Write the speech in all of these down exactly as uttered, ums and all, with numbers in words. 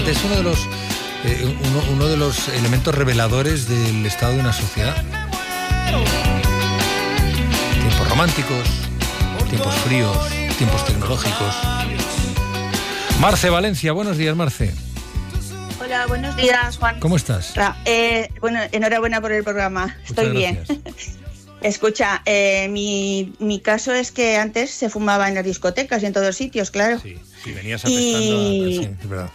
importante, es uno de los eh, uno, uno de los elementos reveladores del estado de una sociedad. Tiempos románticos, tiempos fríos, tiempos tecnológicos. Marce Valencia, buenos días, Marce. Hola, buenos días, Juan. ¿Cómo estás? Eh, bueno, enhorabuena por el programa. Muchas Estoy gracias. bien. Escucha, eh, mi, mi caso es que antes se fumaba en las discotecas y en todos sitios, claro. Sí, sí, venías apestando Y... a... Sí, es verdad.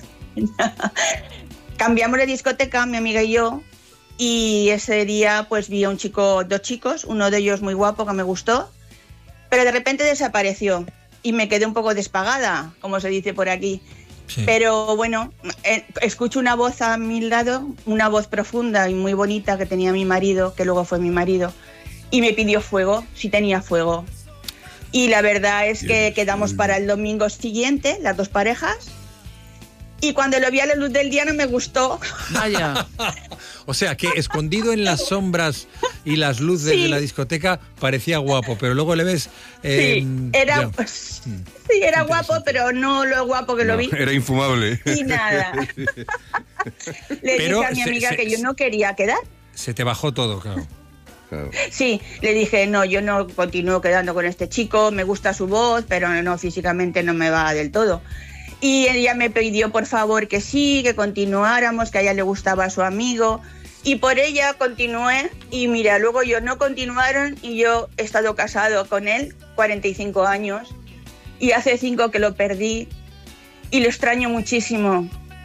Cambiamos de discoteca, mi amiga y yo, y ese día pues vi a un chico, dos chicos, uno de ellos muy guapo que me gustó, pero de repente desapareció y me quedé un poco despagada, como se dice por aquí. Sí. Pero bueno, eh, escucho una voz a mi lado, una voz profunda y muy bonita que tenía mi marido, que luego fue mi marido, y me pidió fuego, si tenía fuego. Y la verdad es que quedamos para el domingo siguiente, las dos parejas, y cuando lo vi a la luz del día no me gustó. Vaya. O sea, que escondido en las sombras y las luces sí. de la discoteca parecía guapo, pero luego le ves... Eh, sí, era, pues, sí, era guapo, pero no lo guapo que no, lo vi. Era infumable. Y nada. Le pero dije a mi amiga se, que yo no quería quedar. Se te bajó todo, claro. Claro. Sí, le dije, no, yo no continúo quedando con este chico, me gusta su voz, pero no, físicamente no me va del todo. Y ella me pidió por favor que sí, que continuáramos, que a ella le gustaba a su amigo. Y por ella continué y mira, luego yo no continuaron y yo he estado casado con él cuarenta y cinco años y hace cinco que lo perdí y lo extraño muchísimo.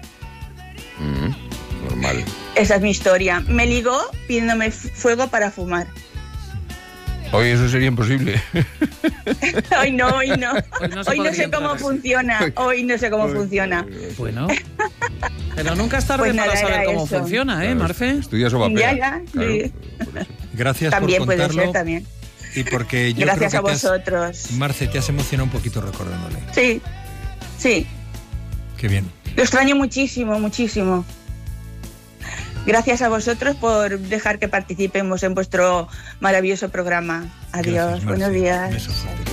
Mm, normal. Esa es mi historia. Me ligó pidiéndome fuego para fumar. Hoy eso sería imposible. Hoy no, hoy no. Hoy no, hoy no sé cómo funciona. Hoy no sé cómo hoy, funciona. Bueno. Pero nunca es tarde pues para saber cómo eso. funciona, ¿eh, Marce? Estudias o papel. Ya, ya. Claro, sí. Gracias también por contarlo. Puede ser, también. Y porque yo Gracias creo que a vosotros. Has, Marce, te has emocionado un poquito recordándole. Sí, sí. Qué bien. Lo extraño muchísimo, muchísimo. Gracias a vosotros por dejar que participemos en vuestro maravilloso programa. Adiós, Gracias, buenos días.